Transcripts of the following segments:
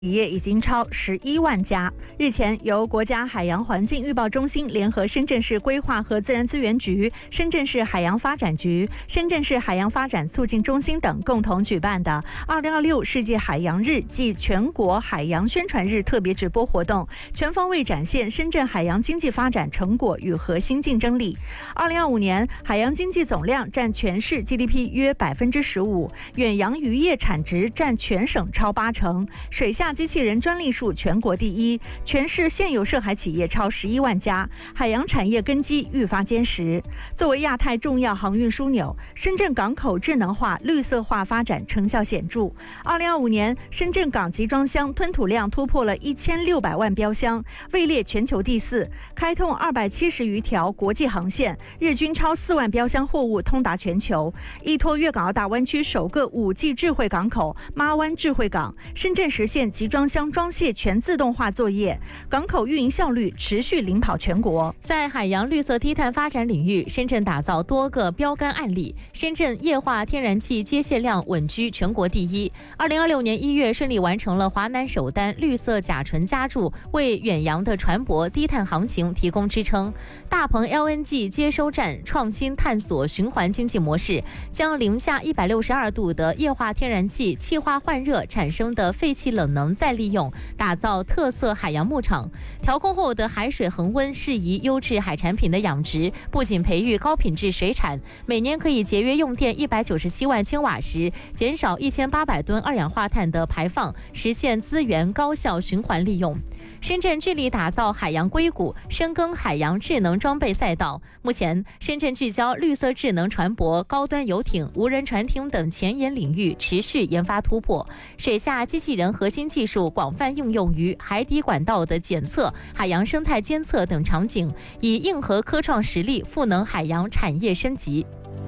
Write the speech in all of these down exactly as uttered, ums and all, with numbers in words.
企业已经超十一万家。日前，由国家海洋环境预报中心联合深圳市规划和自然资源局、深圳市海洋发展局、深圳市海洋发展促进中心等共同举办的二零二六世界海洋日暨全国海洋宣传日特别直播活动，全方位展现深圳海洋经济发展成果与核心竞争力。二零二五年，海洋经济总量占全市 G D P 约百分之十五，远洋渔业产值占全省超八成，水下机器人专利数全国第一，全市现有涉海企业超十一万家，海洋产业根基愈发坚实。作为亚太重要航运枢纽，深圳港口智能化、绿色化发展成效显著。二零二五年，深圳港集装箱吞吐量突破了一千六百万标箱，位列全球第四，开通二百七十余条国际航线，日均超四万标箱货物通达全球。依托粤港澳大湾区首个 五 G 智慧港口妈湾智慧港，深圳实现集装箱装卸全自动化作业，港口运营效率持续领跑全国。 在海洋绿色低碳发展领域，深圳打造多个标杆案例。深圳液化天然气接卸量稳居全国第一。二零二六年一月顺利完成了华南首单绿色甲醇加注，为远洋的船舶低碳航行提供支撑。大鹏 L N G 接收站创新探索循环经济模式，将零下一百六十二度的液化天然气气化换热产生的废气冷能再利用，打造特色海洋牧场。调控后的海水恒温适宜优质海产品的养殖，不仅培育高品质水产，每年可以节约用电一百九十七万千瓦时，减少一千八百吨二氧化碳的排放，实现资源高效循环利用。深圳致力打造海洋硅谷，深耕海洋智能装备赛道。目前，深圳聚焦绿色智能船舶、高端游艇、无人船艇等前沿领域持续研发突破，水下机器人核心技术广泛应用于海底管道的检测、海洋生态监测等场景，以硬核科创实力赋能海洋产业升级。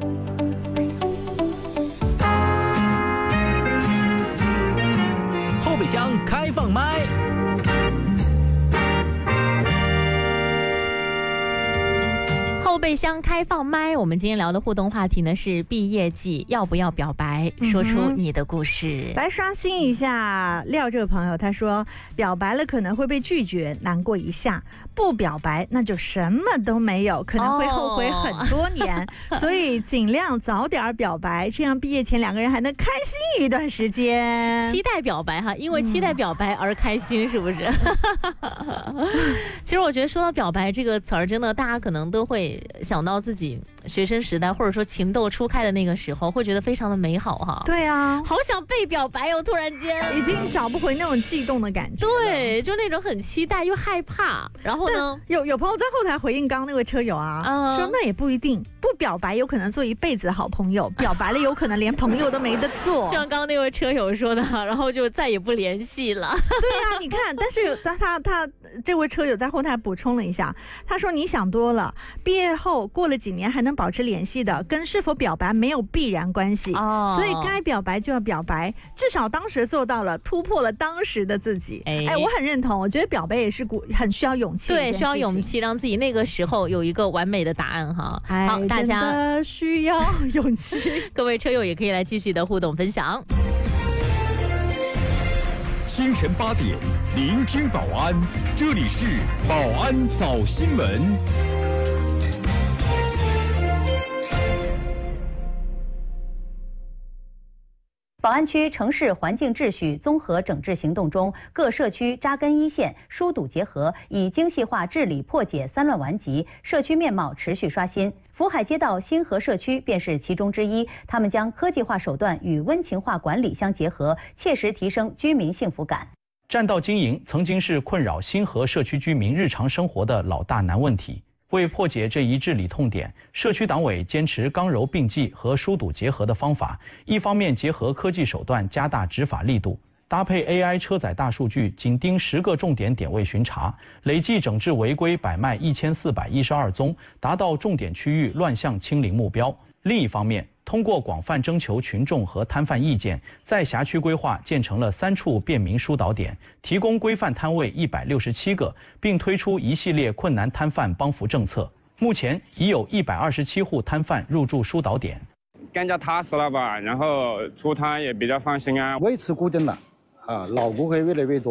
后备箱开放麦。 后备箱开放麦，我们今天聊的互动话题呢是毕业季要不要表白，说出你的故事。 嗯、来刷新一下廖这个朋友，他说表白了可能会被拒绝，难过一下；不表白那就什么都没有，可能会后悔很多年。哦、所以尽量早点表白，这样毕业前两个人还能开心一段时间。 期待表白哈，因为期待表白而开心，是不是？其实我觉得说到表白这个词儿，真的大家可能都会想到自己学生时代或者说情窦初开的那个时候，会觉得非常的美好哈。 对啊， 好想被表白哦！突然间已经找不回那种悸动的感觉。 对，就那种很期待又害怕。然后呢， 有有朋友在后台回应刚刚那位车友啊，嗯、说那也不一定，不表白有可能做一辈子的好朋友，表白了有可能连朋友都没得做。 就像刚刚那位车友说的，然后就再也不联系了。 对啊，你看，但是他他他这位车友在后台补充了一下，他说你想多了，毕业后过了几年还能保持联系的，跟是否表白没有必然关系。哦，所以该表白就要表白，至少当时做到了，突破了当时的自己。哎，哎我很认同，我觉得表白也是很需要勇气。 对，需要勇气，让自己那个时候有一个完美的答案哈。好，大家真的需要勇气。 各位车友也可以来继续的互动分享。 清晨八点，聆听保安，这里是保安早新闻。 宝安区城市环境秩序综合整治行动中，各社区扎根一线，疏堵结合，以精细化治理破解三乱顽疾，社区面貌持续刷新。福海街道新河社区便是其中之一，他们将科技化手段与温情化管理相结合，切实提升居民幸福感。 占道经营曾经是困扰新河社区居民日常生活的老大难问题。为破解这一治理痛点，社区党委坚持刚柔并济和疏堵结合的方法，一方面结合科技手段加大执法力度，搭配 A I 车载大数据，紧盯十个重点点位巡查，累计整治违规摆卖一千四百一十二宗，达到重点区域乱象清零目标。另一方面，通过广泛征求群众和摊贩意见，在辖区规划建成了三处便民疏导点，提供规范摊位一百六十七个，并推出一系列困难摊贩帮扶政策。目前已有一百二十七户摊贩入驻疏导点， 更加踏实了吧，然后出摊也比较放心啊。 维持固定了， 啊，老顾客越来越多。